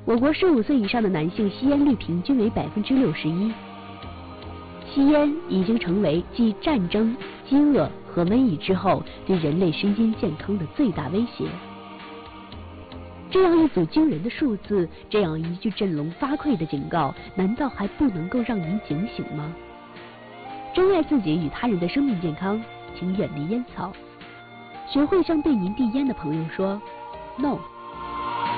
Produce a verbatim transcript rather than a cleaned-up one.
我国十五岁以上的男性吸烟率平均为百分之六十一。吸烟已经成为继战争、饥饿和瘟疫之后对人类身心健康的最大威胁。这样一组惊人的数字，这样一句振聋发聩的警告，难道还不能够让您警醒吗？珍爱自己与他人的生命健康，请远离烟草。学会向对您递烟的朋友说 “No”。